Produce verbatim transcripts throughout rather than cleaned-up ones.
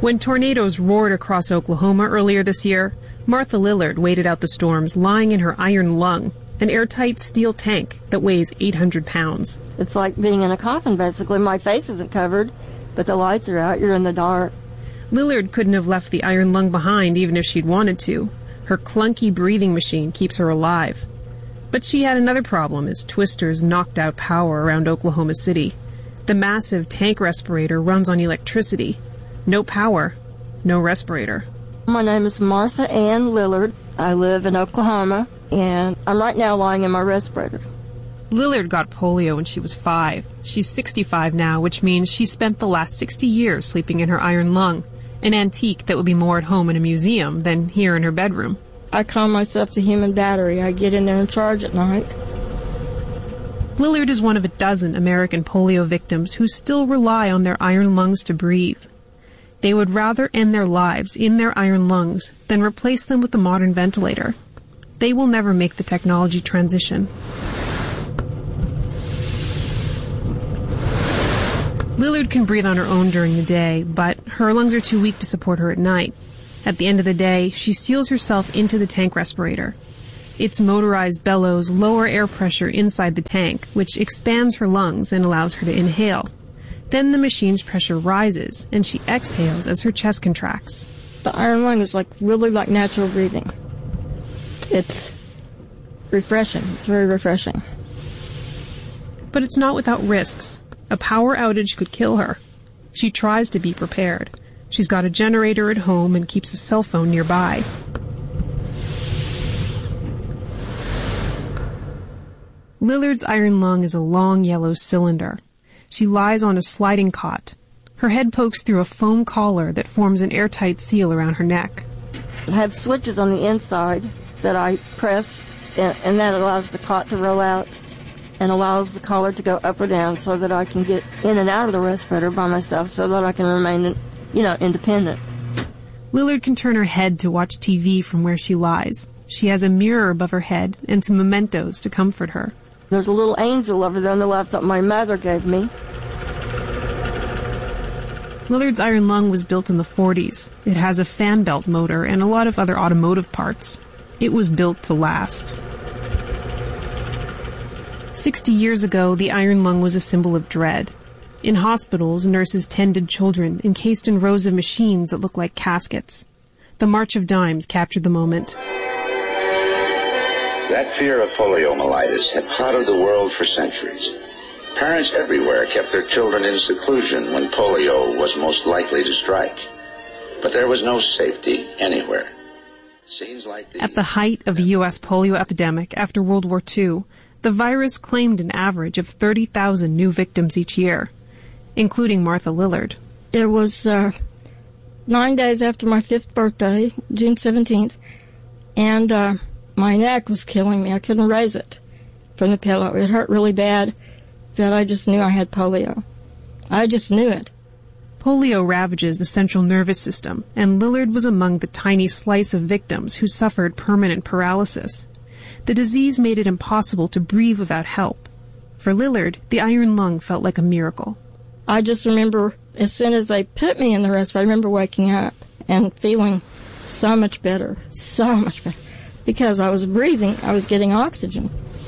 When tornadoes roared across Oklahoma earlier this year, Martha Lillard waited out the storms lying in her iron lung, an airtight steel tank that weighs eight hundred pounds. It's like being in a coffin, basically. My face isn't covered, but the lights are out. You're in the dark. Lillard couldn't have left the iron lung behind even if she'd wanted to. Her clunky breathing machine keeps her alive. But she had another problem as twisters knocked out power around Oklahoma City. The massive tank respirator runs on electricity. No power, no respirator. My name is Martha Ann Lillard. I live in Oklahoma, and I'm right now lying in my respirator. Lillard got polio when she was five. She's sixty-five now, which means she spent the last sixty years sleeping in her iron lung, an antique that would be more at home in a museum than here in her bedroom. I call myself the human battery. I get in there and charge at night. Lillard is one of a dozen American polio victims who still rely on their iron lungs to breathe. They would rather end their lives in their iron lungs than replace them with a modern ventilator. They will never make the technology transition. Lillard can breathe on her own during the day, but her lungs are too weak to support her at night. At the end of the day, she seals herself into the tank respirator. Its motorized bellows lower air pressure inside the tank, which expands her lungs and allows her to inhale. Then the machine's pressure rises, and she exhales as her chest contracts. The iron lung is like really like natural breathing. It's refreshing. It's very refreshing. But it's not without risks. A power outage could kill her. She tries to be prepared. She's got a generator at home and keeps a cell phone nearby. Lillard's iron lung is a long yellow cylinder. She lies on a sliding cot. Her head pokes through a foam collar that forms an airtight seal around her neck. I have switches on the inside that I press, and, and that allows the cot to roll out and allows the collar to go up or down so that I can get in and out of the respirator by myself so that I can remain, you know, independent. Lillard can turn her head to watch T V from where she lies. She has a mirror above her head and some mementos to comfort her. There's a little angel over there on the left that my mother gave me. Lillard's iron lung was built in the forties. It has a fan belt motor and a lot of other automotive parts. It was built to last. Sixty years ago, the iron lung was a symbol of dread. In hospitals, nurses tended children encased in rows of machines that looked like caskets. The March of Dimes captured the moment. That fear of poliomyelitis had clouded the world for centuries. Parents everywhere kept their children in seclusion when polio was most likely to strike. But there was no safety anywhere. Scenes like these... At the height of the U S polio epidemic after World War Two, the virus claimed an average of thirty thousand new victims each year, including Martha Lillard. It was uh, nine days after my fifth birthday, June seventeenth, and uh, my neck was killing me. I couldn't raise it from the pillow. It hurt really bad that I just knew I had polio. I just knew it. Polio ravages the central nervous system, and Lillard was among the tiny slice of victims who suffered permanent paralysis. The disease made it impossible to breathe without help. For Lillard, the iron lung felt like a miracle. I just remember as soon as they put me in the respirator, I remember waking up and feeling so much better, so much better. Because I was breathing, I was getting oxygen.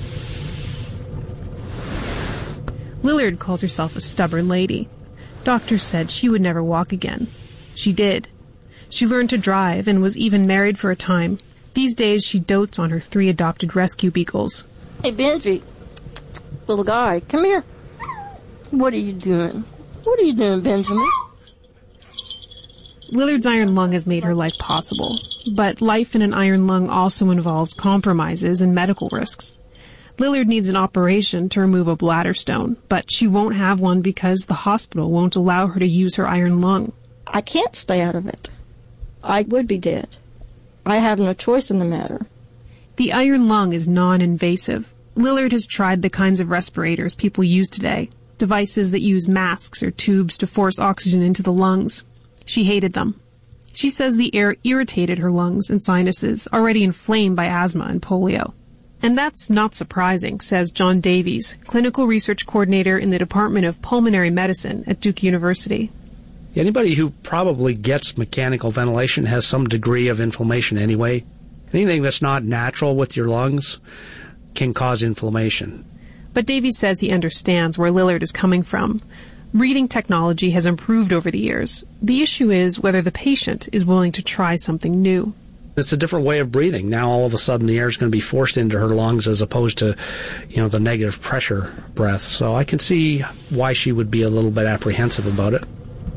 Lillard calls herself a stubborn lady. Doctors said she would never walk again. She did. She learned to drive and was even married for a time. These days she dotes on her three adopted rescue beagles. Hey, Benji, little guy, come here. What are you doing? What are you doing, Benjamin? Lillard's iron lung has made her life possible, but life in an iron lung also involves compromises and medical risks. Lillard needs an operation to remove a bladder stone, but she won't have one because the hospital won't allow her to use her iron lung. I can't stay out of it. I would be dead. I have no choice in the matter. The iron lung is non-invasive. Lillard has tried the kinds of respirators people use today, devices that use masks or tubes to force oxygen into the lungs. She hated them. She says the air irritated her lungs and sinuses, already inflamed by asthma and polio. And that's not surprising, says John Davies, clinical research coordinator in the Department of Pulmonary Medicine at Duke University. Anybody who probably gets mechanical ventilation has some degree of inflammation anyway. Anything that's not natural with your lungs can cause inflammation. But Davies says he understands where Lillard is coming from. Breathing technology has improved over the years. The issue is whether the patient is willing to try something new. It's a different way of breathing. Now all of a sudden the air is going to be forced into her lungs as opposed to, you know, the negative pressure breath. So I can see why she would be a little bit apprehensive about it.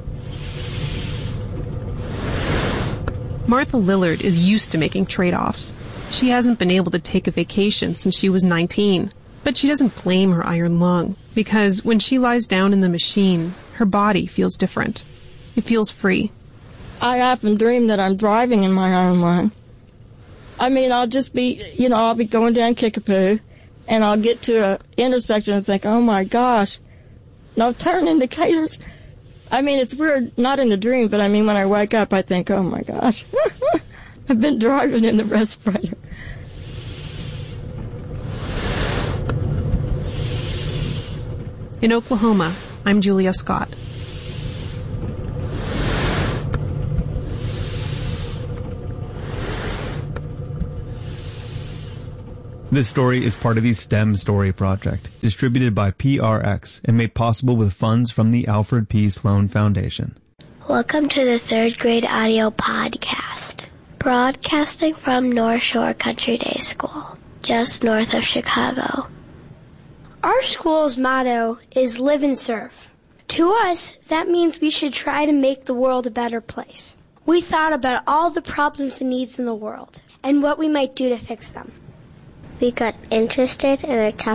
Martha Lillard is used to making trade-offs. She hasn't been able to take a vacation since she was nineteen. But she doesn't blame her iron lung, because when she lies down in the machine, her body feels different. It feels free. I often dream that I'm driving in my iron lung. I mean, I'll just be, you know, I'll be going down Kickapoo, and I'll get to an intersection and think, oh my gosh, no turn indicators. I mean, it's weird, not in the dream, but I mean, when I wake up, I think, oh my gosh, I've been driving in the respirator. In Oklahoma, I'm Julia Scott. This story is part of the STEM Story Project, distributed by P R X and made possible with funds from the Alfred P. Sloan Foundation. Welcome to the third grade audio podcast, broadcasting from North Shore Country Day School, just north of Chicago. Our school's motto is live and serve. To us, that means we should try to make the world a better place. We thought about all the problems and needs in the world and what we might do to fix them. We got interested in a topic